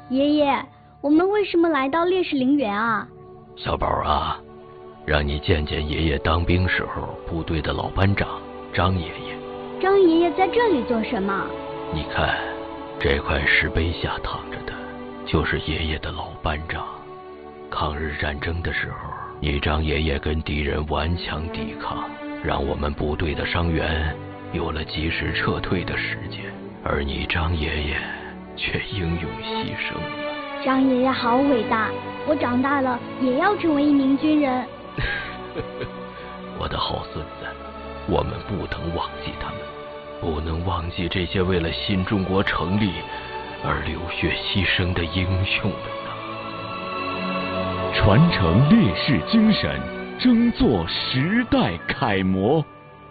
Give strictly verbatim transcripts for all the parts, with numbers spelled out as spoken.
爷爷，我们为什么来到烈士陵园啊？ 小宝啊，让你见见爷爷当兵时候部队的老班长张爷爷。 张爷爷在这里做什么？ 你看，这块石碑下躺着的，就是爷爷的老班长。抗日战争的时候，你张爷爷跟敌人顽强抵抗，让我们部队的伤员有了及时撤退的时间，而你张爷爷却英勇牺牲了。 张爷爷好伟大，我长大了也要成为一名军人。 我的好孙子，我们不能忘记他们，不能忘记这些为了新中国成立而流血牺牲的英雄们呐！ 传承烈士精神，争做时代楷模。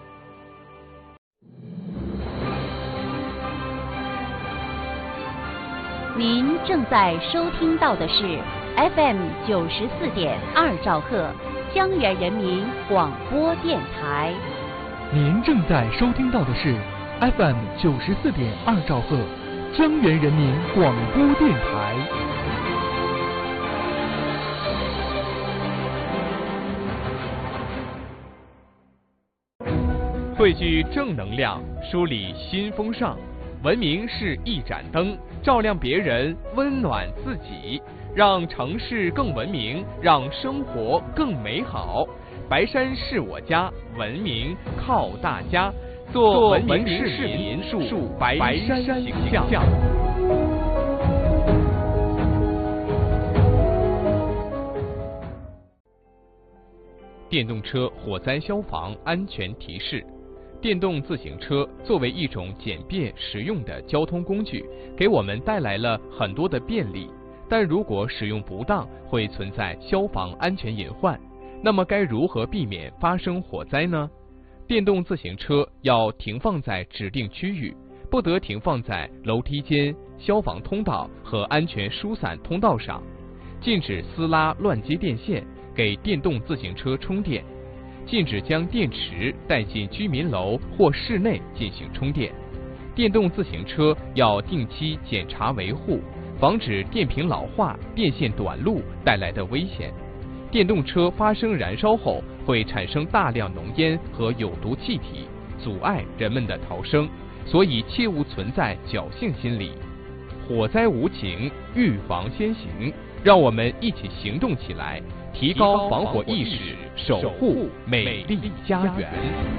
您正在收听到的是 F M 九十四点二兆赫江源人民广播电台。 您正在收听到的是 F M 九十四点二兆赫江源人民广播电台。 汇聚正能量，梳理新风尚。文明是一盏灯，照亮别人，温暖自己，让城市更文明，让生活更美好。白山是我家，文明靠大家。做文明市民，树白山形象。电动车火灾消防安全提示。电动自行车作为一种简便实用的交通工具，给我们带来了很多的便利，但如果使用不当，会存在消防安全隐患。那么该如何避免发生火灾呢？电动自行车要停放在指定区域，不得停放在楼梯间、消防通道和安全疏散通道上，禁止撕拉乱接电线，给电动自行车充电。禁止将电池带进居民楼或室内进行充电。电动自行车要定期检查维护，防止电瓶老化、电线短路带来的危险。电动车发生燃烧后会产生大量浓烟和有毒气体，阻碍人们的逃生，所以切勿存在侥幸心理。火灾无情，预防先行，让我们一起行动起来，提高防火意识，守护美丽家园。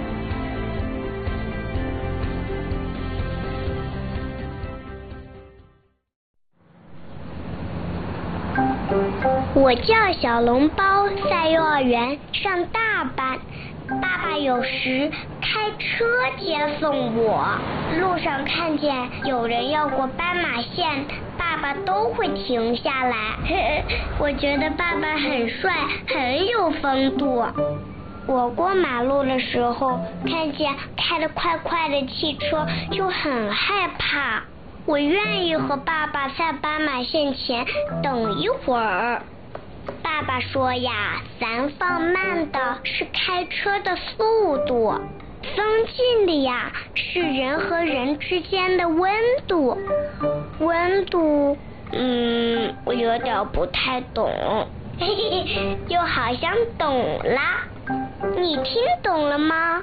我叫小笼包，在幼儿园上大班。爸爸有时开车接送我，路上看见有人要过斑马线，爸爸都会停下来。我觉得爸爸很帅，很有风度。我过马路的时候，看见开得快快的汽车，就很害怕。我愿意和爸爸在斑马线前等一会儿。爸爸说呀，咱放慢的是开车的速度，增进的呀是人和人之间的温度。温度，嗯，我有点不太懂，嘿嘿，就好像懂啦。你听懂了吗？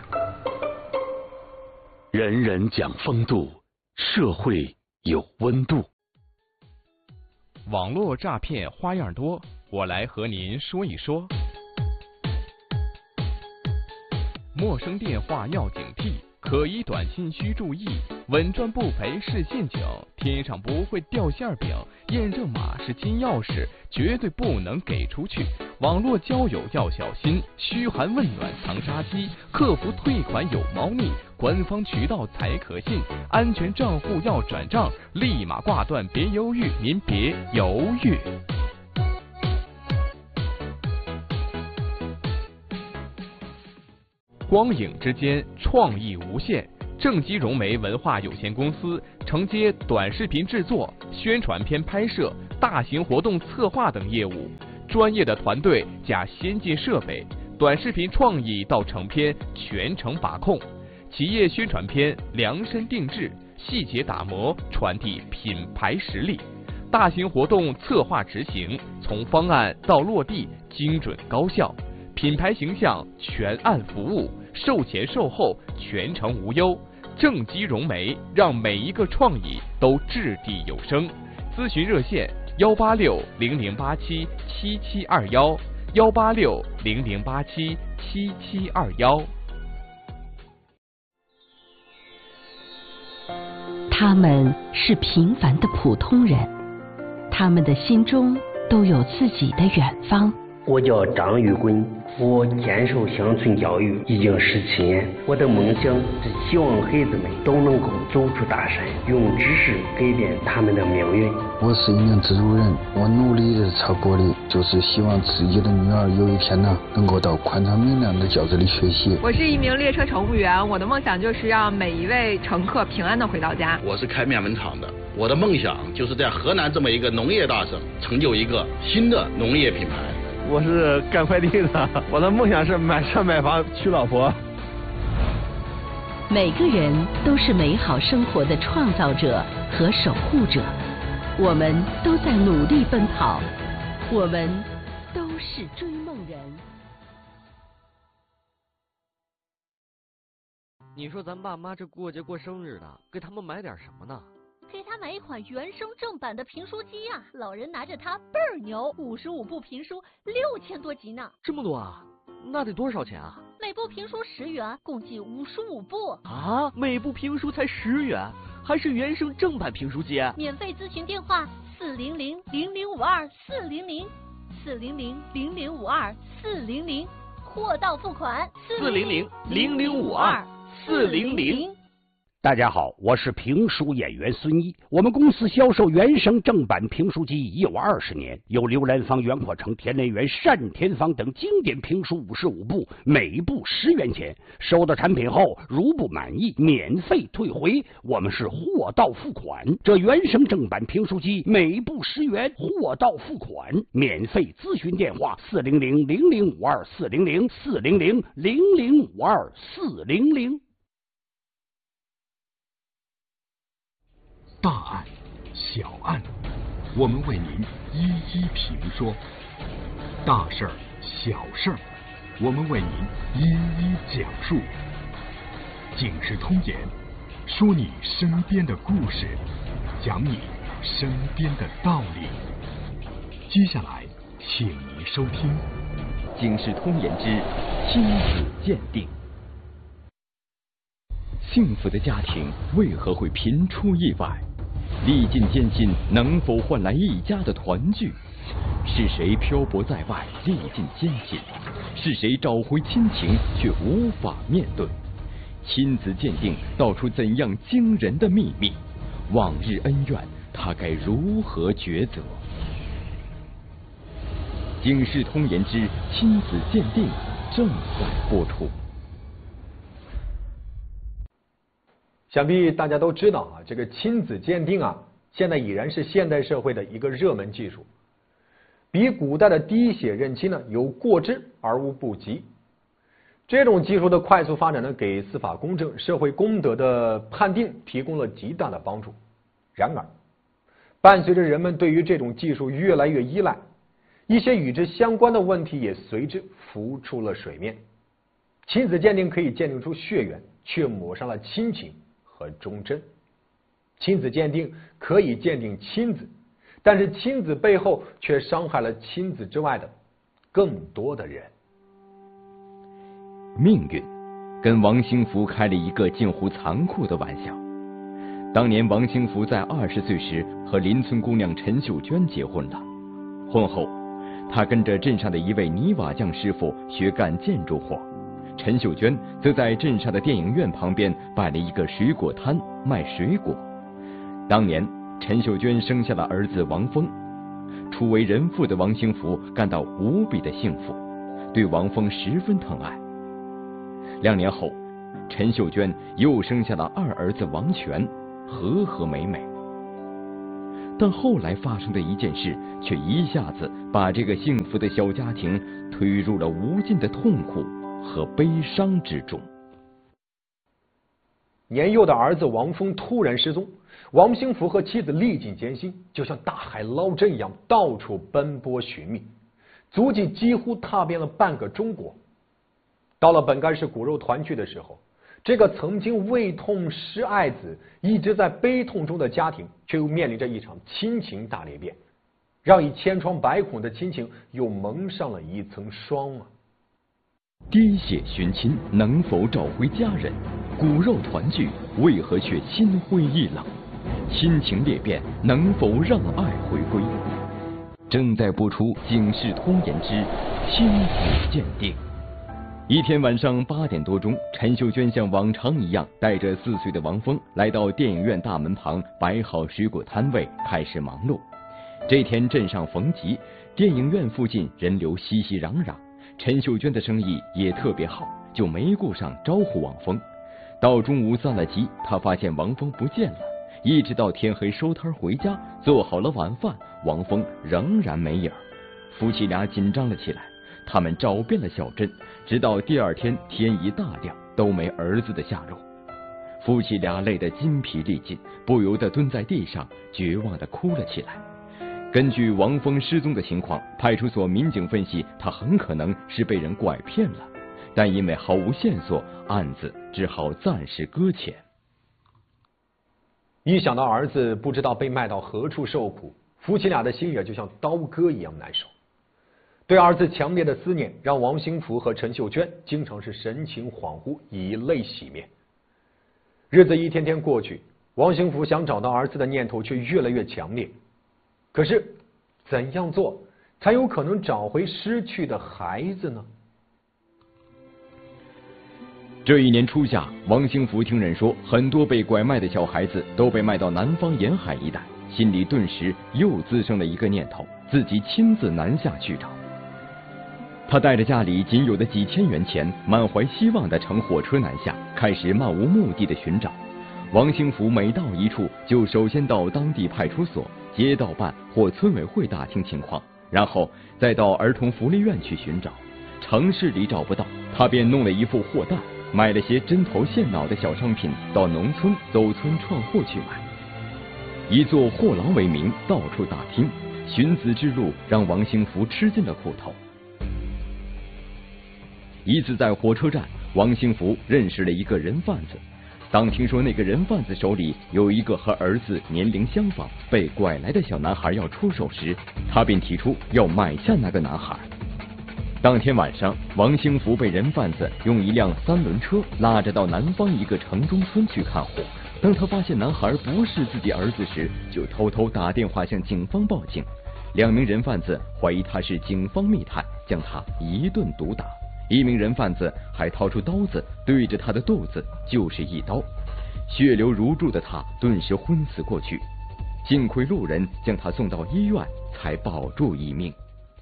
人人讲风度，社会有温度。 网络诈骗花样多，我来和您说一说。陌生电话要警惕，可疑短信需注意，稳赚不赔是陷阱，天上不会掉馅饼，验证码是金钥匙，绝对不能给出去。网络交友要小心，嘘寒问暖藏杀机，客服退款有猫腻，官方渠道才可信，安全账户要转账，立马挂断，别犹豫，您别犹豫。光影之间，创意无限。正极融媒文化有限公司承接短视频制作、宣传片拍摄、大型活动策划等业务，专业的团队加先进设备，短视频创意到成片全程把控。企业宣传片量身定制，细节打磨，传递品牌实力。 大型活动策划执行，从方案到落地精准高效，品牌形象全案服务，售前售后全程无忧，正畸融媒，让每一个创意都掷地有声。咨询热线：幺八六零零八七七七二幺，幺八六零零八七七七二幺。 他们是平凡的普通人，他们的心中都有自己的远方。 我叫张玉坤，我坚守乡村教育已经十七年。我的梦想是希望孩子们都能够走出大山，用知识改变他们的命运。 我是一名蜘蛛人，我努力的朝过的就是希望自己的女儿有一天呢，能够到宽敞明亮的教室里学习。 我是一名列车乘务员，我的梦想就是让每一位乘客平安的回到家。 我是开面粉厂的，我的梦想就是在河南这么一个农业大省，成就一个新的农业品牌。 我是干快递的，我的梦想是买车买房娶老婆。 每个人都是美好生活的创造者和守护者，我们都在努力奔跑，我们都是追梦人。 你说咱爸妈这过节过生日的，给他们买点什么呢？ 给他买一款原声正版的评书机啊，老人拿着它倍儿牛，五十五部评书，六千多集呢。 这么多啊？那得多少钱啊？ 每部评书十元，共计五十五部。 啊，每部评书才十元，还是原声正版评书机？ 免费咨询电话：四零零零零五二四零零，四零零零零五二四零零，货到付款。 四零零零零五二四零零。 大家好，我是评书演员孙一。我们公司销售原声正版评书机已有二十年，有刘兰芳、袁阔成、田连元、单田芳等经典评书五十五部，每部十元钱。收到产品后，如不满意，免费退回。我们是货到付款。这原声正版评书机每部十元，货到付款，免费咨询电话：四零零零零五二四零零，四零零零零五二四零零。 大案、小案，我们为您一一评说；大事儿、小事儿，我们为您一一讲述。警世通言，说你身边的故事，讲你身边的道理。接下来，请您收听 《警世通言之亲子鉴定》。幸福的家庭为何会频出意外？历尽艰辛，能否换来一家的团聚？是谁漂泊在外，历尽艰辛？是谁找回亲情，却无法面对？亲子鉴定道出怎样惊人的秘密？往日恩怨，他该如何抉择？警世通言之亲子鉴定正在播出。 想必大家都知道啊，这个亲子鉴定啊，现在已然是现代社会的一个热门技术，比古代的滴血认亲呢有过之而无不及。这种技术的快速发展呢，给司法公正、社会公德的判定提供了极大的帮助。然而，伴随着人们对于这种技术越来越依赖，一些与之相关的问题也随之浮出了水面。亲子鉴定可以鉴定出血缘，却抹上了亲情和忠贞。亲子鉴定可以鉴定亲子，但是亲子背后却伤害了亲子之外的更多的人。 命运跟王兴福开了一个近乎残酷的玩笑。当年王兴福在二十岁时和邻村姑娘陈秀娟结婚了，婚后他跟着镇上的一位泥瓦匠师傅学干建筑活，陈秀娟则在镇上的电影院旁边摆了一个水果摊卖水果。当年陈秀娟生下了儿子王峰，初为人父的王兴福感到无比的幸福，对王峰十分疼爱。两年后，陈秀娟又生下了二儿子王权，和和美美。但后来发生的一件事，却一下子把这个幸福的小家庭推入了无尽的痛苦和悲伤之中。 年幼的儿子王峰突然失踪， 王兴福和妻子历尽艰辛，就像大海捞针一样，到处奔波寻觅，足迹几乎踏遍了半个中国。到了本该是骨肉团聚的时候，这个曾经为痛失爱子、一直在悲痛中的家庭，却又面临着一场亲情大裂变，让已千疮百孔的亲情又蒙上了一层霜啊！ 滴血寻亲能否找回家人？骨肉团聚为何却心灰意冷？亲情裂变能否让爱回归？正在播出《警世通言之亲子鉴定》。一天晚上八点多钟，陈秀娟像往常一样，带着四岁的王峰来到电影院大门旁摆好水果摊位，开始忙碌。这天镇上逢集，电影院附近人流熙熙攘攘，陈秀娟的生意也特别好，就没顾上招呼王峰。到中午散了集，他发现王峰不见了，一直到天黑收摊回家，做好了晚饭，王峰仍然没影儿。夫妻俩紧张了起来，他们找遍了小镇，直到第二天天已大亮，都没儿子的下落。夫妻俩累得筋疲力尽，不由得蹲在地上，绝望地哭了起来。根据王峰失踪的情况，派出所民警分析，他很可能是被人拐骗了，但因为毫无线索，案子只好暂时搁浅。 一想到儿子不知道被卖到何处受苦，夫妻俩的心也就像刀割一样难受。对儿子强烈的思念，让王兴福和陈秀娟经常是神情恍惚，以泪洗面。日子一天天过去，王兴福想找到儿子的念头却越来越强烈。可是，怎样做才有可能找回失去的孩子呢？ 这一年初夏，王兴福听人说，很多被拐卖的小孩子都被卖到南方沿海一带，心里顿时又滋生了一个念头，自己亲自南下去找。他带着家里仅有的几千元钱，满怀希望地乘火车南下，开始漫无目的的寻找。王兴福每到一处，就首先到当地派出所、街道办或村委会打听情况，然后再到儿童福利院去寻找。城市里找不到，他便弄了一副货袋，买了些针头线脑的小商品，到农村走村串户去买，以做货郎为名，到处打听。寻子之路让王兴福吃尽了苦头。一次在火车站，王兴福认识了一个人贩子。当听说那个人贩子手里有一个和儿子年龄相仿、被拐来的小男孩要出手时，他便提出要买下那个男孩。当天晚上，王兴福被人贩子用一辆三轮车拉着到南方一个城中村去看货。当他发现男孩不是自己儿子时，就偷偷打电话向警方报警。两名人贩子怀疑他是警方密探，将他一顿毒打。一名人贩子还掏出刀子，对着他的肚子就是一刀，血流如注的他顿时昏死过去。幸亏路人将他送到医院，才保住一命。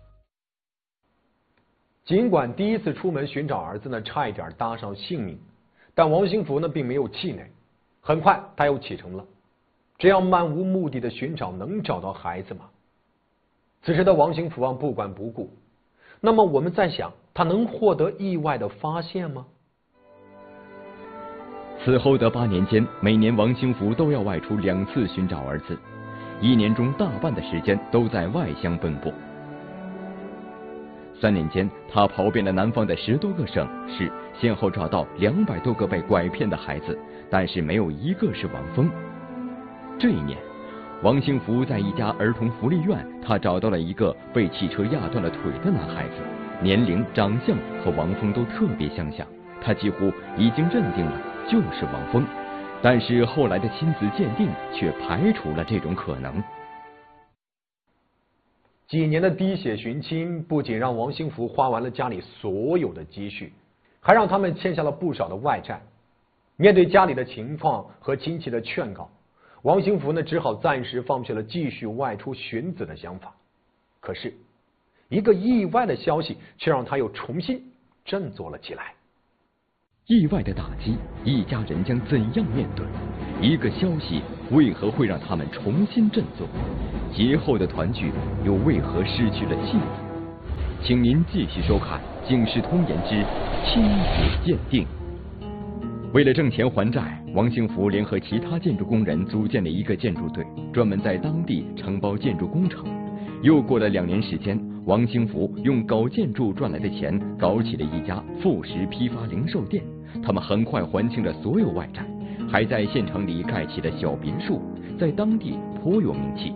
尽管第一次出门寻找儿子呢，差一点搭上性命，但王兴福呢并没有气馁，很快他又启程了。这样漫无目的的寻找，能找到孩子吗？此时的王兴福啊，不管不顾。那么我们在想，他能获得意外的发现吗？ 此后的八年间，每年王兴福都要外出两次寻找儿子，一年中大半的时间都在外乡奔波。三年间，他跑遍了南方的十多个省市，先后找到两百多个被拐骗的孩子，但是没有一个是王峰。这一年，王兴福在一家儿童福利院，他找到了一个被汽车压断了腿的男孩子，年龄、长相和王峰都特别相像，他几乎已经认定了就是王峰。但是后来的亲子鉴定却排除了这种可能。 几年的滴血寻亲，不仅让王兴福花完了家里所有的积蓄，还让他们欠下了不少的外债。面对家里的情况和亲戚的劝告，王兴福呢只好暂时放弃了继续外出寻子的想法。可是，一个意外的消息却让他又重新振作了起来。 意外的打击，一家人将怎样面对？一个消息为何会让他们重新振作？节后的团聚又为何失去了气氛？请您继续收看《警世通言之亲子鉴定》。 为了挣钱还债，王兴福联合其他建筑工人组建了一个建筑队，专门在当地承包建筑工程。又过了两年时间，王兴福用搞建筑赚来的钱，搞起了一家副食批发零售店。他们很快还清了所有外债，还在县城里盖起了小别墅，在当地颇有名气。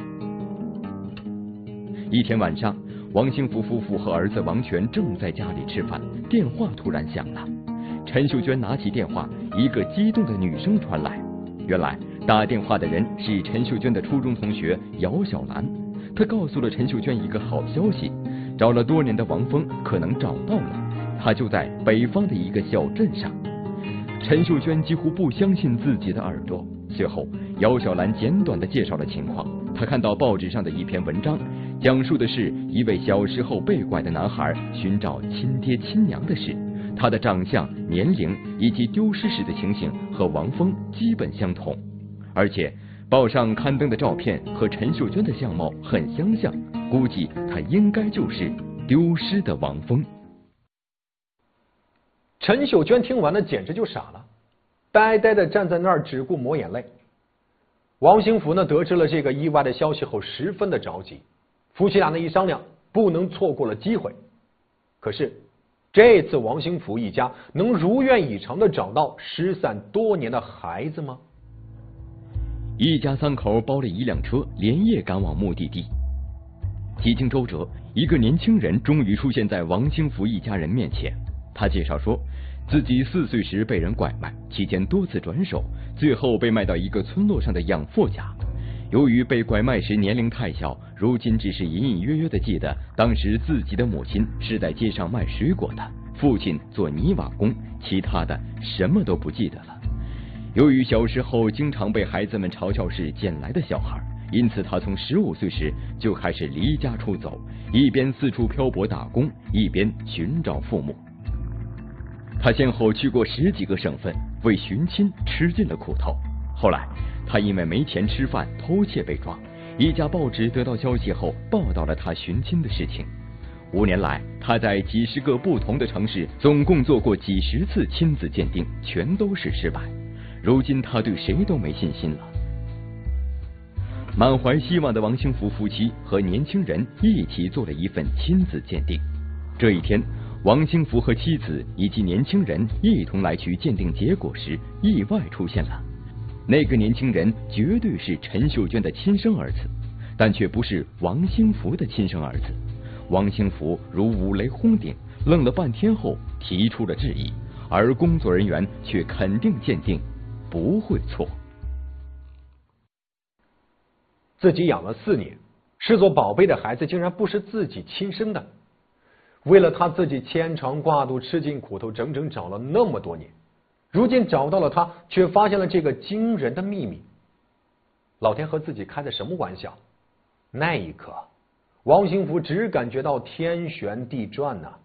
一天晚上，王兴福夫妇和儿子王全正在家里吃饭，电话突然响了。陈秀娟拿起电话，一个激动的女声传来。原来打电话的人是陈秀娟的初中同学姚小兰。她告诉了陈秀娟一个好消息，找了多年的王峰可能找到了，他就在北方的一个小镇上。陈秀娟几乎不相信自己的耳朵。随后姚小兰简短地介绍了情况。她看到报纸上的一篇文章，讲述的是一位小时候被拐的男孩寻找亲爹亲娘的事。他的长相、年龄以及丢失时的情形和王峰基本相同，而且报上刊登的照片和陈秀娟的相貌很相像，估计他应该就是丢失的王峰。 陈秀娟听完了简直就傻了，呆呆的站在那儿只顾抹眼泪。王兴福呢得知了这个意外的消息后十分的着急，夫妻俩呢一商量，不能错过了机会。可是这次王兴福一家能如愿以偿的找到失散多年的孩子吗？ 一家三口包了一辆车，连夜赶往目的地。几经周折，一个年轻人终于出现在王兴福一家人面前。他介绍说，自己四岁时被人拐卖，期间多次转手，最后被卖到一个村落上的养父家。由于被拐卖时年龄太小，如今只是隐隐约约的记得当时自己的母亲是在街上卖水果的，父亲做泥瓦工，其他的什么都不记得了。由于小时候经常被孩子们嘲笑是捡来的小孩，因此他从十五岁时就开始离家出走，一边四处漂泊打工，一边寻找父母。他先后去过十几个省份，为寻亲吃尽了苦头。后来他因为没钱吃饭偷窃被抓，一家报纸得到消息后报道了他寻亲的事情。五年来，他在几十个不同的城市总共做过几十次亲子鉴定，全都是失败。如今他对谁都没信心了。满怀希望的王兴福夫妻和年轻人一起做了一份亲子鉴定。这一天，王兴福和妻子以及年轻人一同来取鉴定结果时，意外出现了。那个年轻人绝对是陈秀娟的亲生儿子，但却不是王兴福的亲生儿子。王兴福如五雷轰顶，愣了半天后提出了质疑，而工作人员却肯定鉴定不会错。 自己养了四年，视作宝贝的孩子竟然不是自己亲生的。为了他自己牵肠挂肚，吃尽苦头，整整找了那么多年，如今找到了他，却发现了这个惊人的秘密。老天和自己开的什么玩笑？那一刻，王兴福只感觉到天旋地转呐、啊。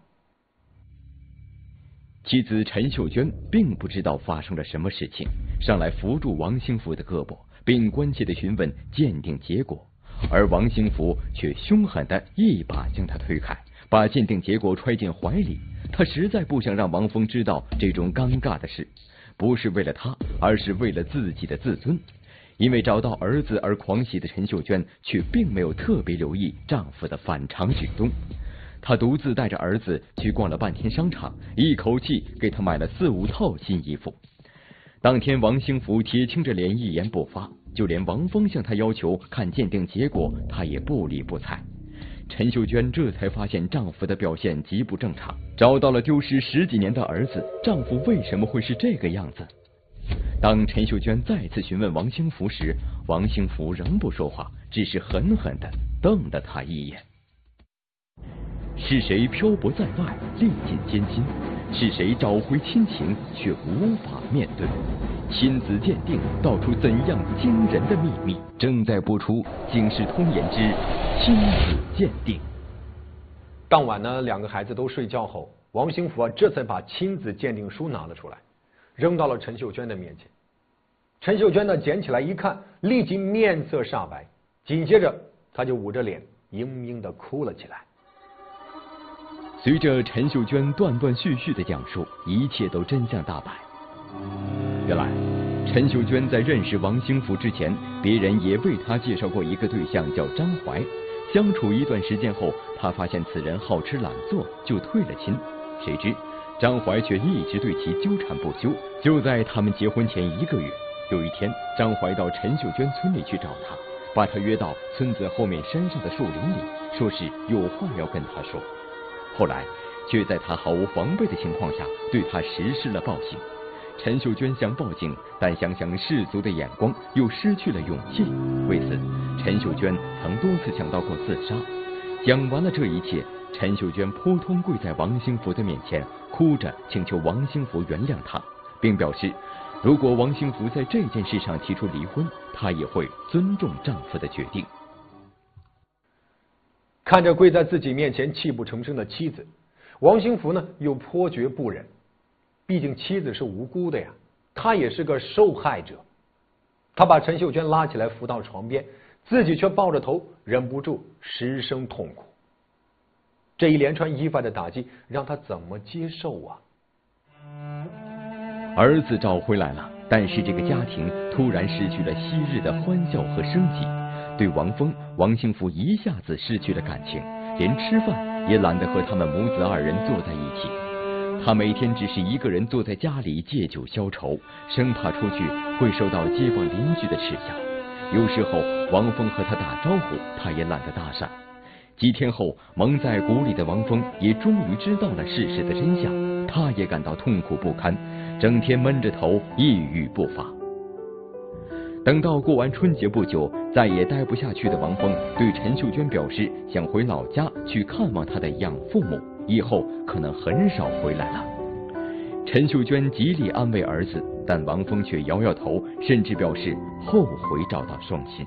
妻子陈秀娟并不知道发生了什么事情，上来扶住王兴福的胳膊，并关切地询问鉴定结果，而王兴福却凶狠地一把将他推开，把鉴定结果揣进怀里。他实在不想让王峰知道这种尴尬的事，不是为了他，而是为了自己的自尊。因为找到儿子而狂喜的陈秀娟，却并没有特别留意丈夫的反常举动。她独自带着儿子去逛了半天商场，一口气给他买了四五套新衣服。当天，王兴福铁青着脸一言不发，就连王峰向他要求看鉴定结果，他也不理不睬。陈秀娟这才发现丈夫的表现极不正常，找到了丢失十几年的儿子，丈夫为什么会是这个样子？当陈秀娟再次询问王兴福时，王兴福仍不说话，只是狠狠地瞪了他一眼。是谁漂泊在外，历尽艰辛？是谁找回亲情，却无法面对？亲子鉴定道出怎样惊人的秘密？正在播出《警世通言之亲子鉴定》。 当晚呢，两个孩子都睡觉后，王兴福啊这才把亲子鉴定书拿了出来，扔到了陈秀娟的面前。陈秀娟呢捡起来一看，立即面色煞白，紧接着她就捂着脸嘤嘤地哭了起来。 随着陈秀娟断断续续的讲述，一切都真相大白。 原来，陈秀娟在认识王兴福之前，别人也为她介绍过一个对象，叫张怀。相处一段时间后，她发现此人好吃懒做，就退了亲。谁知张怀却一直对其纠缠不休。就在他们结婚前一个月，有一天，张怀到陈秀娟村里去找她，把她约到村子后面山上的树林里，说是有话要跟她说。后来，却在她毫无防备的情况下，对她实施了暴行。陈秀娟想报警，但想想世俗的眼光，又失去了勇气。为此，陈秀娟曾多次想到过自杀。讲完了这一切，陈秀娟扑通跪在王兴福的面前，哭着请求王兴福原谅她，并表示，如果王兴福在这件事上提出离婚，她也会尊重丈夫的决定。 看着跪在自己面前泣不成声的妻子，王兴福呢又颇觉不忍。毕竟妻子是无辜的呀，他也是个受害者。他把陈秀娟拉起来扶到床边，自己却抱着头，忍不住失声痛哭。这一连串意外的打击，让他怎么接受啊？ 儿子找回来了，但是这个家庭突然失去了昔日的欢笑和生机。对王峰、王兴福一下子失去了感情，连吃饭也懒得和他们母子二人坐在一起。他每天只是一个人坐在家里借酒消愁，生怕出去会受到街坊邻居的耻笑。有时候王峰和他打招呼，他也懒得搭讪。几天后，蒙在鼓里的王峰也终于知道了事实的真相，他也感到痛苦不堪，整天闷着头，抑郁不发。等到过完春节不久，再也待不下去的王峰对陈秀娟表示，想回老家去看望他的养父母，以后可能很少回来了。陈秀娟极力安慰儿子，但王峰却摇摇头，甚至表示后悔找到双亲。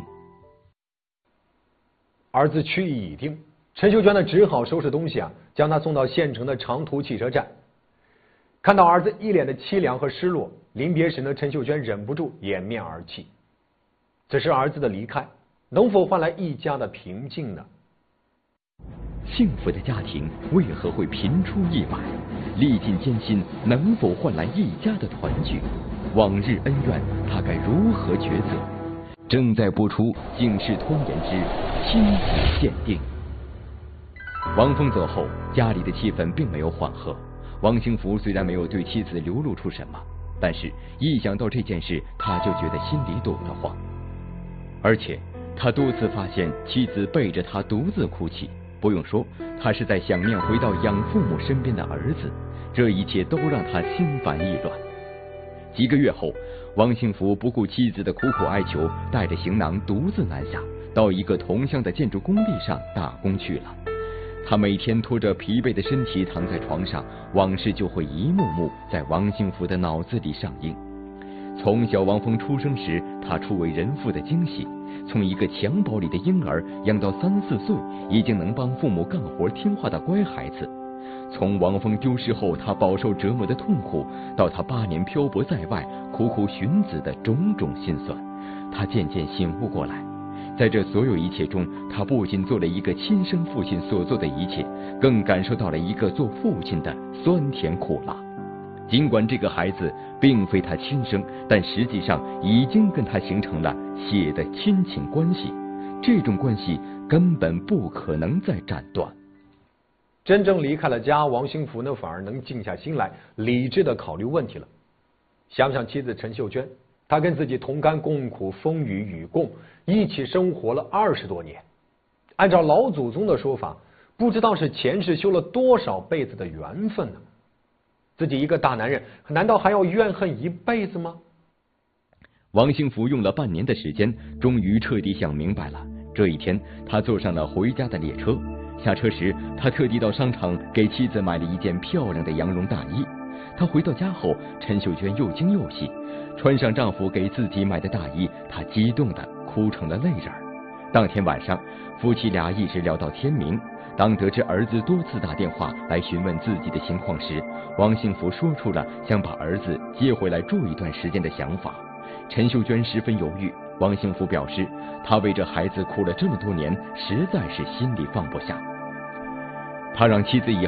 儿子去意已定，陈秀娟呢只好收拾东西啊，将他送到县城的长途汽车站。看到儿子一脸的凄凉和失落，临别时呢，陈秀娟忍不住掩面而泣。此时儿子的离开，能否换来一家的平静呢？ 幸福的家庭为何会频出意外？历尽艰辛，能否换来一家的团聚？往日恩怨，他该如何抉择？正在播出《警世通言之亲子鉴定》。王峰走后，家里的气氛并没有缓和。王兴福虽然没有对妻子流露出什么，但是一想到这件事，他就觉得心里堵得慌。而且他多次发现妻子背着他独自哭泣，不用说，他是在想念回到养父母身边的儿子。这一切都让他心烦意乱。几个月后，王兴福不顾妻子的苦苦哀求，带着行囊独自南下，到一个同乡的建筑工地上打工去了。他每天拖着疲惫的身体躺在床上，往事就会一幕幕在王兴福的脑子里上映。从小王峰出生时，他初为人父的惊喜，从一个襁褓里的婴儿养到三四岁，已经能帮父母干活听话的乖孩子。从王峰丢失后他饱受折磨的痛苦，到他八年漂泊在外苦苦寻子的种种心酸，他渐渐醒悟过来。在这所有一切中，他不仅做了一个亲生父亲所做的一切，更感受到了一个做父亲的酸甜苦辣。尽管这个孩子并非他亲生，但实际上已经跟他形成了血的亲情关系，这种关系根本不可能再斩断。 真正离开了家，王兴福呢反而能静下心来，理智的考虑问题了。想想妻子陈秀娟，她跟自己同甘共苦，风雨与共，一起生活了二十多年。按照老祖宗的说法，不知道是前世修了多少辈子的缘分呢？自己一个大男人，难道还要怨恨一辈子吗？ 王兴福用了半年的时间，终于彻底想明白了。这一天，他坐上了回家的列车。下车时，他特地到商场给妻子买了一件漂亮的羊绒大衣。他回到家后，陈秀娟又惊又喜，穿上丈夫给自己买的大衣，她激动的哭成了泪人。当天晚上，夫妻俩一直聊到天明。当得知儿子多次打电话来询问自己的情况时，王兴福说出了想把儿子接回来住一段时间的想法。陈秀娟十分犹豫，王兴福表示，他为这孩子哭了这么多年，实在是心里放不下。他让妻子以